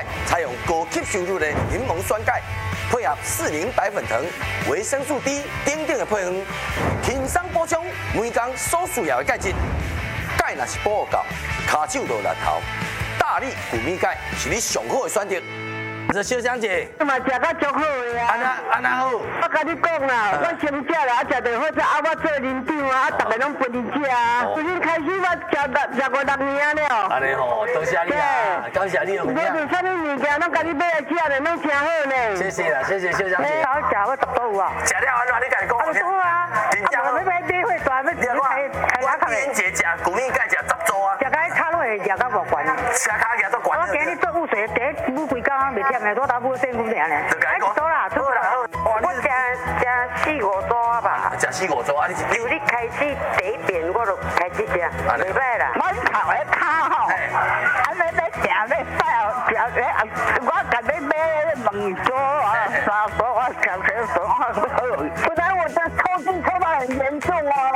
采用高吸收率的柠檬酸钙，配合4零白粉藤、维生素 D 等等的配方，轻松补充每天所需要的钙质。钙若是补够，骹手就力头。大力谷米钙是你上好的选择。这小香姐， 嘛食到足好的啊！ 安那好？ 我甲你讲啦，我先食啦，食着好食啊！我做领导啊，逐个拢分你食啊。从今开始我食5、6年了。 安尼吼，多谢你啦，感谢你的分享。 无是啥物物件，拢甲你买来食的，拢真好呢。 谢谢啦，谢谢小香姐。 好食，我食都有啊。 食了安怎？你家己讲。 好啊， 真正好。 要买会大，要我年节食谷米钙食10组啊。 食到骹拢会食到无悬。 车骹举都悬。 我今日做雾水，第一舞规工袂忝的，我打舞辛苦点呢。 就甲你讲。 好啦，好啦。我食4、5组吧。 食4、5组啊！ 由你开始第一遍我就开始食，袂歹啦。我头的骹吼，安尼要行要快，我甲你买2组啊、3组，我想2组，不然我这抽筋抽到很严重哦。